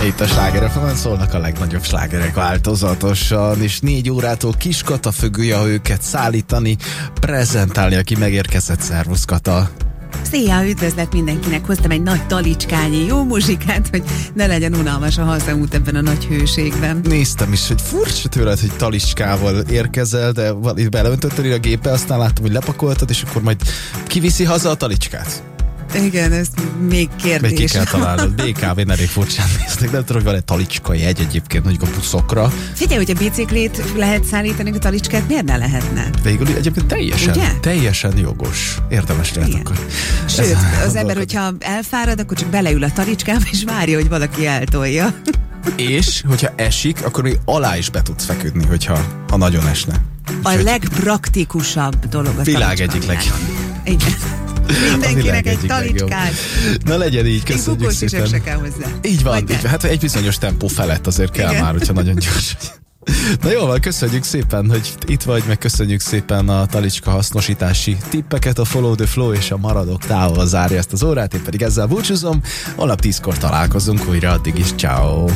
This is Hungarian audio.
Itt a Sláger FM-en szólnak a legnagyobb slágerek változatosan, és 4 órától Kis Kata fogja őket szállítani, prezentálni, aki megérkezett. Szervusz, Kata! Szia, üdvözlet mindenkinek! Hoztam egy nagy talicskányi jó muzsikát, hogy ne legyen unalmas a hazaút ebben a nagy hőségben. Néztem is, hogy furcsa tőled, hogy talicskával érkezel, de beleöntöttél a gépbe, aztán láttam, hogy lepakoltad, és akkor majd kiviszi haza a talicskát. Igen, ez még kérdés. Még ki kell találnod. BKV-n elég furcsán néznek, nem tudom, hogy van egy talicska jegy egyébként mondjuk a buszokra. Figyelj, hogy a biciklét lehet szállítani, a talicskát miért ne lehetne? Végül egyébként Ugye? teljesen jogos. Érdemes lehet akkor. Sőt, az ember, hogyha elfárad, akkor csak beleül a talicskába, és várja, hogy valaki eltolja. És, hogyha esik, akkor még alá is be tudsz feküdni, hogyha nagyon esne. A legpraktikusabb dolog a világ egyik Igen. Mindenkinek egy talicskát. Na legyen így, köszönjük szépen. Se kell hozzá. Így van, hát egy bizonyos tempó felett azért kell. Igen. Már, hogyha nagyon gyors. Na jól van, köszönjük szépen, hogy itt vagy, meg köszönjük szépen a talicska hasznosítási tippeket, a Follow the Flow és a Maradok távol zárja ezt az órát, én pedig ezzel búcsúzom, holnap 10-kor találkozunk újra, addig is, ciao.